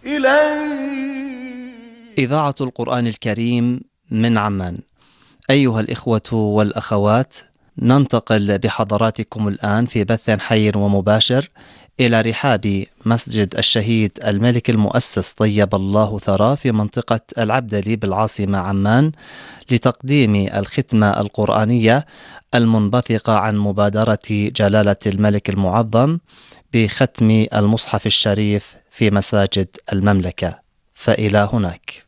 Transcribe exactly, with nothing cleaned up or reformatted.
إليه. إذاعة القرآن الكريم من عمان. أيها الإخوة والأخوات، ننتقل بحضراتكم الآن في بث حي ومباشر إلى رحاب مسجد الشهيد الملك المؤسس طيب الله ثراه في منطقة العبدلي بالعاصمة عمان، لتقديم الختمة القرآنية المنبثقة عن مبادرة جلالة الملك المعظم بختم المصحف الشريف في مساجد المملكة. فإلى هناك.